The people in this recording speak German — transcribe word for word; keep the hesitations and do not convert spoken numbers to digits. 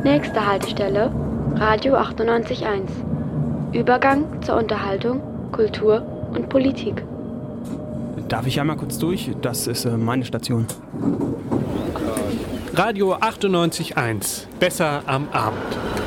Nächste Haltestelle, Radio achtundneunzig Komma eins. Übergang zur Unterhaltung, Kultur und Politik. Darf ich einmal kurz durch? Das ist äh, meine Station. Radio achtundneunzig Komma eins. Besser am Abend.